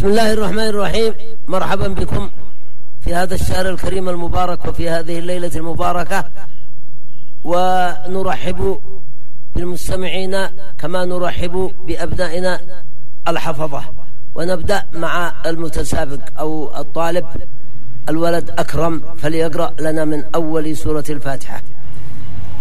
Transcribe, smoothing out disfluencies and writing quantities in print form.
بسم الله الرحمن الرحيم. مرحبا بكم في هذا الشهر الكريم المبارك وفي هذه الليلة المباركة، ونرحب بالمستمعين كما نرحب بأبنائنا الحفظة. ونبدأ مع المتسابق أو الطالب الولد أكرم، فليقرأ لنا من أول سورة الفاتحة.